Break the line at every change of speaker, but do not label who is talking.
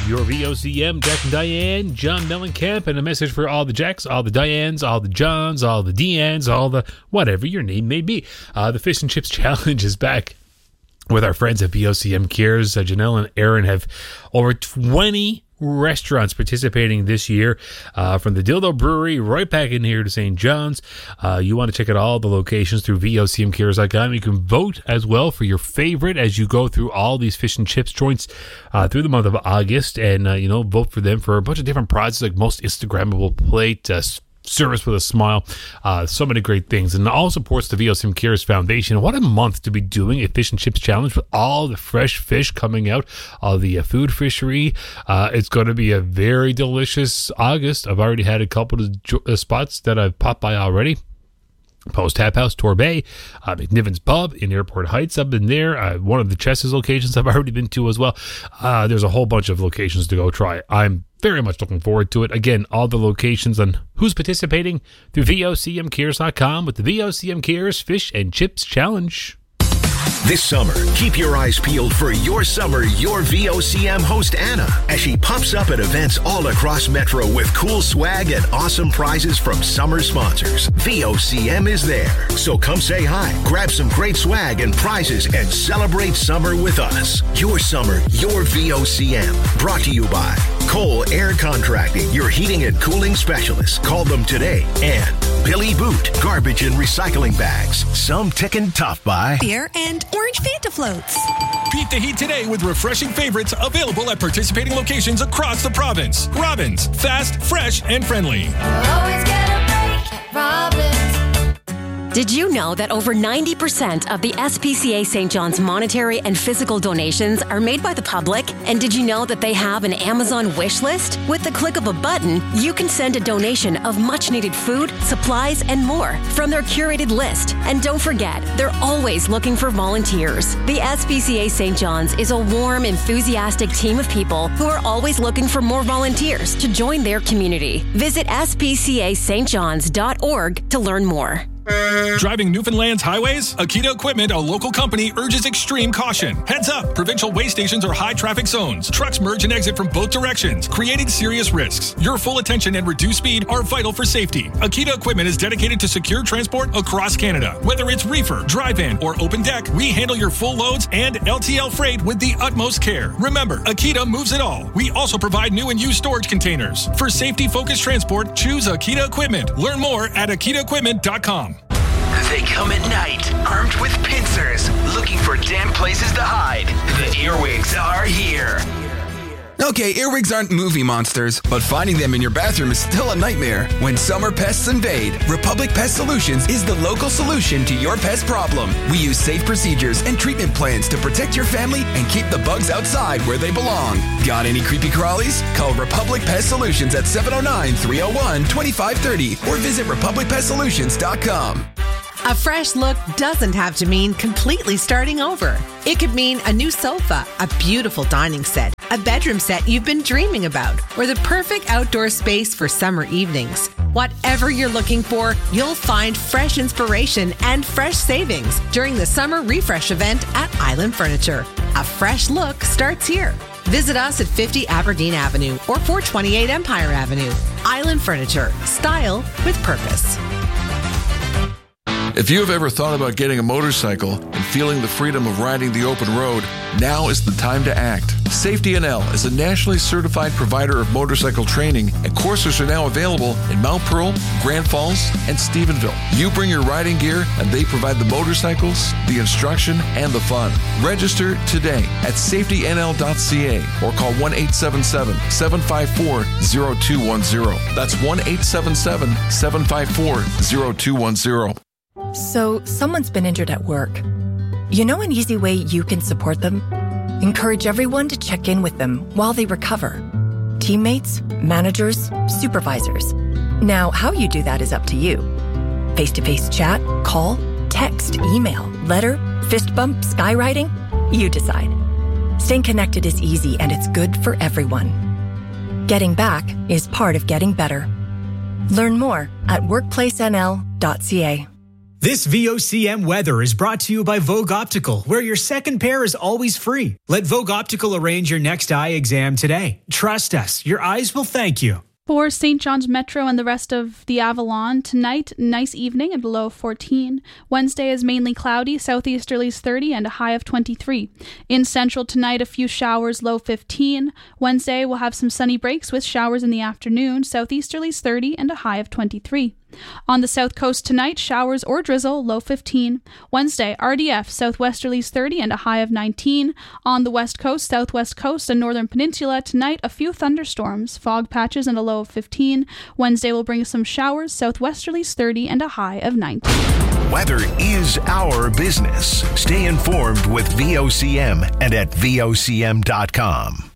Your VOCM, Jack and Diane, John Mellencamp, and a message for all the Jacks, all the Dianes, all the Johns, all the Deannes, all the whatever your name may be. The Fish and Chips Challenge is back with our friends at VOCM Cares. Janelle and Aaron have over 20 restaurants participating this year, from the Dildo Brewery right back in here to St. John's. You want to check out all the locations through VOCMcares.com. You can vote as well for your favorite as you go through all these fish and chips joints through the month of August, and vote for them for a bunch of different prizes like most Instagrammable plate, service with a smile, so many great things, and all supports the VOCM Cares Foundation. What a month to be doing a fish and chips challenge with all the fresh fish coming out of the food fishery. It's going to be a very delicious August. I've already had a couple of spots that I've popped by already. Post Tap House, Torbay, McNiven's Pub in Airport Heights. I've been there. One of the Chess's locations I've already been to as well. There's a whole bunch of locations to go try. I'm very much looking forward to it. Again, all the locations on who's participating through VOCMcares.com with the VOCM Cares Fish and Chips Challenge.
This summer, keep your eyes peeled for Your Summer, Your VOCM host Anna, as she pops up at events all across Metro with cool swag and awesome prizes from summer sponsors. VOCM is there. So come say hi, grab some great swag and prizes, and celebrate summer with us. Your Summer, Your VOCM. Brought to you by Cole Air Contracting, your heating and cooling specialist. Call them today. And Billy Boot, garbage and recycling bags. Some ticking tough by
beer and orange Fanta floats.
Beat the heat today with refreshing favorites available at participating locations across the province. Robbins, fast, fresh, and friendly.
Always get a break at Robbins.
Did you know that over 90% of the SPCA St. John's monetary and physical donations are made by the public? And did you know that they have an Amazon wish list? With the click of a button, you can send a donation of much-needed food, supplies, and more from their curated list. And don't forget, they're always looking for volunteers. The SPCA St. John's is a warm, enthusiastic team of people who are always looking for more volunteers to join their community. Visit spcastjohns.org to learn more.
Driving Newfoundland's highways? Akita Equipment, a local company, urges extreme caution. Heads up! Provincial way stations are high traffic zones. Trucks merge and exit from both directions, creating serious risks. Your full attention and reduced speed are vital for safety. Akita Equipment is dedicated to secure transport across Canada. Whether it's reefer, dry van, or open deck, we handle your full loads and LTL freight with the utmost care. Remember, Akita moves it all. We also provide new and used storage containers. For safety-focused transport, choose Akita Equipment. Learn more at akitaequipment.com.
They come at night, armed with pincers, looking for damp places to hide. The earwigs are here.
Okay, earwigs aren't movie monsters, but finding them in your bathroom is still a nightmare. When summer pests invade, Republic Pest Solutions is the local solution to your pest problem. We use safe procedures and treatment plans to protect your family and keep the bugs outside where they belong. Got any creepy crawlies? Call Republic Pest Solutions at 709-301-2530 or visit republicpestsolutions.com.
A fresh look doesn't have to mean completely starting over. It could mean a new sofa, a beautiful dining set, a bedroom set you've been dreaming about, or the perfect outdoor space for summer evenings. Whatever you're looking for, you'll find fresh inspiration and fresh savings during the Summer Refresh event at Island Furniture. A fresh look starts here. Visit us at 50 Aberdeen Avenue or 428 Empire Avenue. Island Furniture. Style with purpose.
If you have ever thought about getting a motorcycle and feeling the freedom of riding the open road, now is the time to act. Safety NL is a nationally certified provider of motorcycle training, and courses are now available in Mount Pearl, Grand Falls, and Stephenville. You bring your riding gear, and they provide the motorcycles, the instruction, and the fun. Register today at safetynl.ca or call 1-877-754-0210. That's 1-877-754-0210.
So, someone's been injured at work. You know an easy way you can support them? Encourage everyone to check in with them while they recover. Teammates, managers, supervisors. Now, how you do that is up to you. Face-to-face chat, call, text, email, letter, fist bump, skywriting? You decide. Staying connected is easy and it's good for everyone. Getting back is part of getting better. Learn more at workplacenl.ca.
This VOCM weather is brought to you by Vogue Optical, where your second pair is always free. Let Vogue Optical arrange your next eye exam today. Trust us, your eyes will thank you.
For St. John's Metro and the rest of the Avalon, tonight, nice evening and low 14. Wednesday is mainly cloudy, southeasterlies 30 and a high of 23. In Central tonight, a few showers, low 15. Wednesday, we'll have some sunny breaks with showers in the afternoon, southeasterlies 30 and a high of 23. On the south coast tonight, showers or drizzle, low 15. Wednesday, RDF, southwesterlies 30 and a high of 19. On the west coast, southwest coast, and northern peninsula, tonight a few thunderstorms, fog patches and a low of 15. Wednesday will bring some showers, southwesterlies 30 and a high of 19.
Weather is our business. Stay informed with VOCM and at VOCM.com.